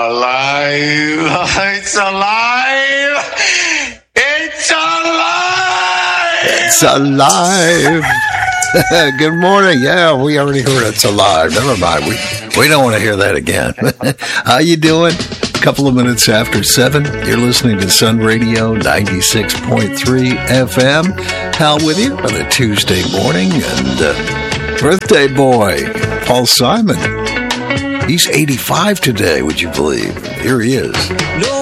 Alive! It's alive! It's alive! It's alive! Good morning. Yeah, we already heard it's alive. Never mind. We don't want to hear that again. How you doing? A couple of minutes after 7. You're listening to Sun Radio 96.3 FM. Hal with you on a Tuesday morning. And birthday boy, Paul Simon. He's 85 today, would you believe? Here he is. No